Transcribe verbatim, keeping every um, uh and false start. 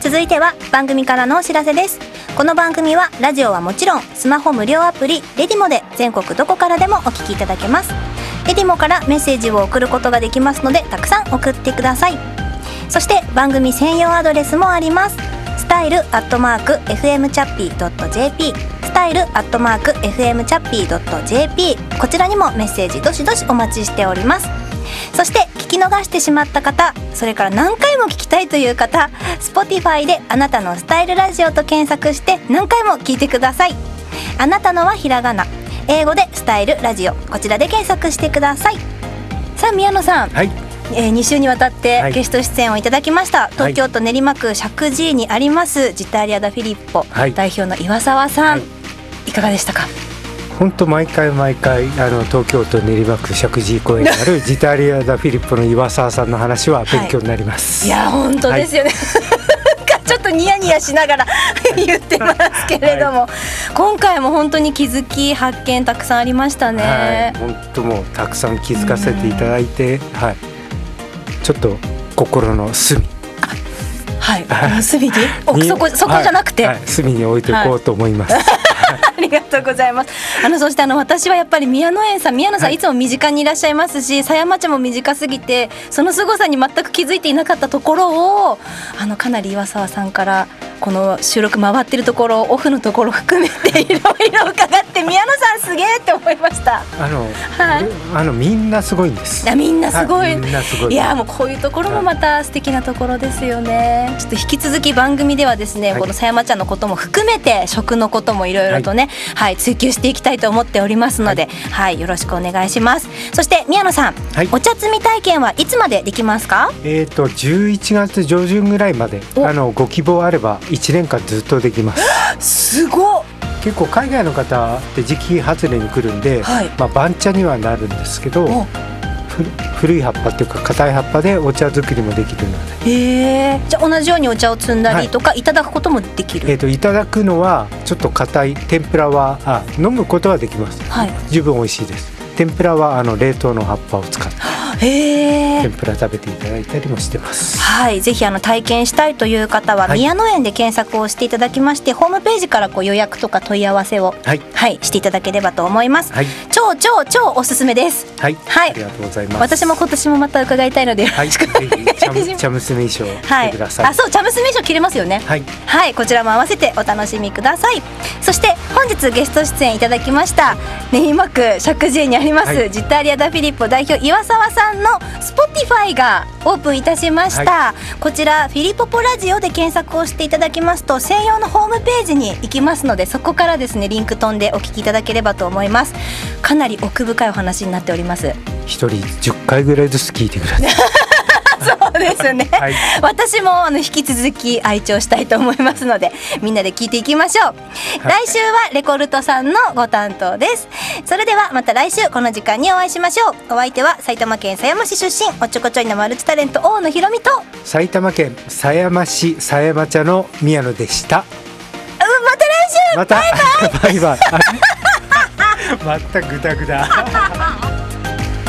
続いては番組からのお知らせです。この番組はラジオはもちろんスマホ無料アプリレディモで全国どこからでもお聞きいただけます。レディモからメッセージを送ることができますのでたくさん送ってください。そして番組専用アドレスもあります。スタイルアットマーク エフエムチャッピードットジェーピー スタイルアットマーク エフエムチャッピードットジェーピー こちらにもメッセージどしどしお待ちしております。そして聞き逃してしまった方、それから何回も聞きたいという方、 Spotify であなたのスタイルラジオと検索して何回も聞いてください。あなたのはひらがな、英語でスタイルラジオ、こちらで検索してください。さあ宮野さん、はい、えー、に週にわたってゲスト出演をいただきました、はい、東京都練馬区石神井にありますジタリアダ・フィリッポ、はい、代表の岩沢さん、はい、いかがでしたか？ 本当毎回毎回あの東京都練馬区石神井公園にあるジタリアダ・フィリッポの岩沢さんの話は勉強になります、はい、いや本当ですよね、はい、ちょっとニヤニヤしながら言ってますけれども、はい、今回も本当に気づき発見たくさんありましたね、 はい、本当もうたくさん気づかせていただいて、はい、ちょっと心の隅、 はい、この隅に奥そこ、そこじゃなくて、 はいはい、隅に置いていこうと思います、はいありがとうございます。あのそしてあの私はやっぱり宮野園さん、宮野さん、はい、いつも身近にいらっしゃいますし、狭山茶も短すぎてその凄さに全く気づいていなかったところをあのかなり岩沢さんからこの収録回ってるところオフのところ含めていろいろ伺って宮野さんすげえって思いました。 あの、はい、あのみんなすごいんです。 みんなすごい、はい、 みんなすごい。 いやもうこういうところもまた素敵なところですよね。ちょっと引き続き番組ではですね、はい、この狭山茶のことも含めて食のこともいろいろとね、はいはい、追求していきたいと思っておりますので、はいはい、よろしくお願いします。そして宮野さん、はい、お茶摘み体験はいつまでできますか？ えーとじゅういちがつ上旬ぐらいまであのご希望あればいちねんかんずっとできます。 すごっ。 結構海外の方って時期外れに来るんで、はい、まあ、番茶にはなるんですけど古い葉っぱっていうか硬い葉っぱでお茶作りもできるので。 へー。じゃあ同じようにお茶を摘んだりとか、はい、いただくこともできる？ えーといただくのはちょっと硬い天ぷらはあ飲むことはできます、はい、十分美味しいです。天ぷらはあの冷凍の葉っぱを使ってへー、 天ぷら食べていただいたりもしてます。 はい、ぜひあの体験したいという方は、はい、宮野園で検索をしていただきましてホームページからこう予約とか問い合わせを、はいはい、していただければと思います、はい、超超超おすすめです。 はい、はい、ありがとうございます。 私も今年もまた伺いたいのでよろしくお願いします。 はい、茶娘衣装着てください、 はい、あ、そう茶娘衣装着れますよね。はい、はい、こちらも合わせてお楽しみください。そして本日ゲスト出演いただきました練馬区石神井にあります、はい、ジタリアダ・フィリッポ代表岩沢さんの Spotify がオープンいたしました、はい、こちらフィリポポラジオで検索をしていただきますと専用のホームページに行きますので、そこからですねリンク飛んでお聞きいただければと思います。かなり奥深いお話になっております。 一人じゅっかいぐらいずつ聞いてくださいそうですね、はい、私もあの引き続き愛聴したいと思いますのでみんなで聞いていきましょう、はい、来週はレコルトさんのご担当です。それではまた来週この時間にお会いしましょう。お相手は埼玉県狭山市出身おっちょこちょいのマルチタレント大野ひろみと埼玉県狭山市狭山茶の宮野でした。 また来週、 またバイバイバイバイまたグダグダ